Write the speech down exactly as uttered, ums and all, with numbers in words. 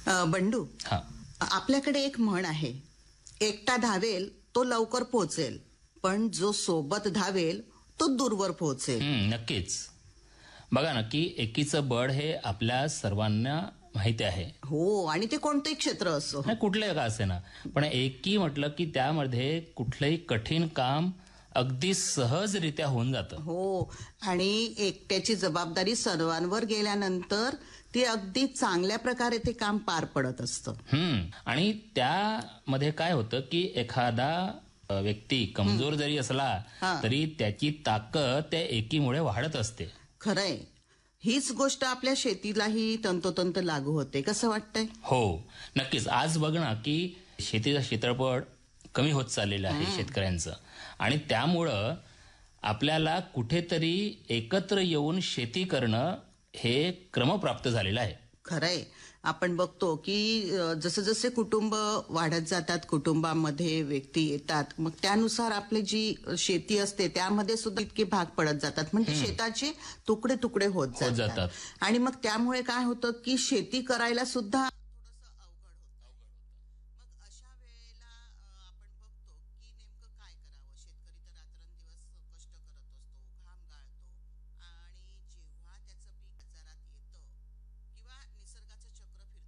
अ, बंडू, हा. आपल्याकडे एक म्हण आहे, एकटा धावेल तो लवकर पोहोचेल, पण जो सोबत धावेल तो दूरवर पोहोचेल. हम्म, नक्कीच. बघा ना की एकीचं बळ हे आपल्या सर्वांना माहिती आहे. हो, आणि ते कोणतेही क्षेत्र असो. नाही, कुठलंही का असे ना, पण एकी म्हटलं की त्यामध्ये कुठलंही कठीण काम अगदी सहजरित्या होऊन जातं. हो, आणि एकट्याची जबाबदारी सर्वांवर गेल्यानंतर ती अगदी चांगल्या प्रकारे ते काम पार पडत असतं. हम्म, आणि त्यामध्ये काय होतं की एखादा अ, व्यक्ती कमजोर जरी असला हा. तरी त्याची ताकद त्या एकीमुळे वाढत असते. खरंय, हीच गोष्ट आपल्या शेतीलाही तंतोतंत लागू होते. कसं वाटतंय? हो, नक्कीच. आज बघ ना की शेतीचं क्षेत्रफळ कमी होत चाललेलं आहे शेतकऱ्यांचं, आणि त्यामुळं आपल्याला कुठेतरी एकत्र येऊन शेती करणं हे क्रमप्राप्त झालेलं आहे. खरंय, आपण बघतो की अ, जसं जसे कुटुंब वाढत जातात, कुटुंबामध्ये व्यक्ती येतात, मग त्यानुसार आपली जी शेती असते त्यामध्ये सुद्धा इतके भाग पडत जातात, म्हणजे शेताचे तुकडे तुकडे होत होत जातात. जातात. आणि मग त्यामुळे काय होतं की शेती करायला सुद्धा